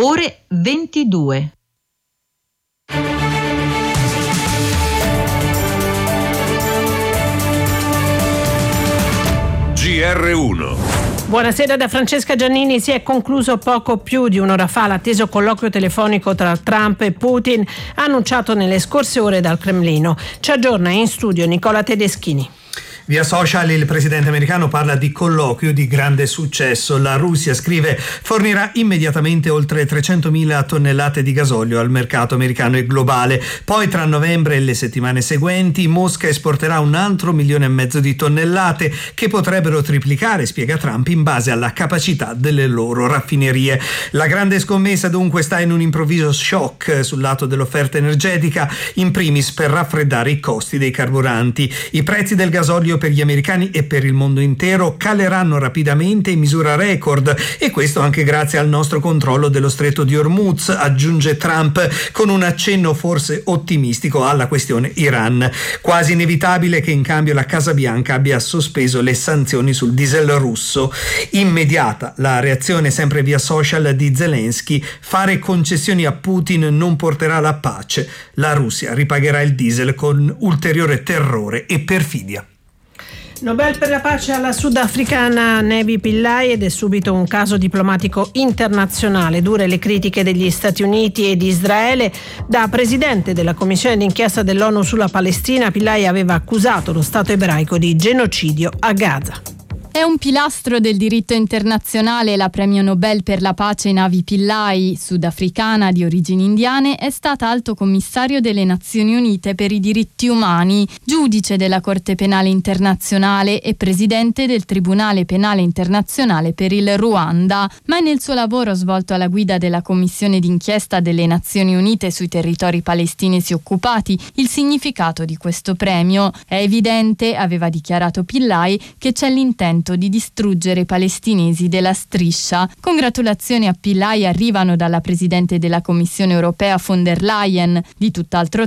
ore 22. GR1. Buonasera da Francesca Giannini. Si è concluso poco più di un'ora fa l'atteso colloquio telefonico tra Trump e Putin, annunciato nelle scorse ore dal Cremlino. Ci aggiorna in studio Nicola Tedeschini. Via social il presidente americano parla di colloquio di grande successo. La Russia, scrive, fornirà immediatamente oltre 300.000 tonnellate di gasolio al mercato americano e globale. Poi tra novembre e le settimane seguenti Mosca esporterà un altro 1,5 milioni di tonnellate che potrebbero triplicare, spiega Trump, in base alla capacità delle loro raffinerie. La grande scommessa dunque sta in un improvviso shock sul lato dell'offerta energetica, in primis per raffreddare i costi dei carburanti. I prezzi del gasolio per gli americani e per il mondo intero caleranno rapidamente in misura record, e questo anche grazie al nostro controllo dello stretto di Hormuz, aggiunge Trump con un accenno forse ottimistico alla questione Iran. Quasi inevitabile che in cambio la Casa Bianca abbia sospeso le sanzioni sul diesel russo. Immediata la reazione, sempre via social, di Zelensky: fare concessioni a Putin non porterà la pace, la Russia ripagherà il diesel con ulteriore terrore e perfidia. Nobel per la pace alla sudafricana Nevi Pillay, ed è subito un caso diplomatico internazionale. Dure le critiche degli Stati Uniti e di Israele. Da presidente della commissione d'inchiesta dell'ONU sulla Palestina, Pillay aveva accusato lo Stato ebraico di genocidio a Gaza. È un pilastro del diritto internazionale. La premio Nobel per la pace Nevi Pillay, sudafricana di origini indiane, è stata alto commissario delle Nazioni Unite per i diritti umani, giudice della Corte Penale Internazionale e presidente del Tribunale Penale Internazionale per il Ruanda. Ma è nel suo lavoro svolto alla guida della Commissione d'inchiesta delle Nazioni Unite sui territori palestinesi occupati il significato di questo premio. È evidente, aveva dichiarato Pillay, che c'è l'intento di distruggere i palestinesi della striscia. Congratulazioni a Pillay arrivano dalla presidente della Commissione europea von der Leyen. Di tutt'altro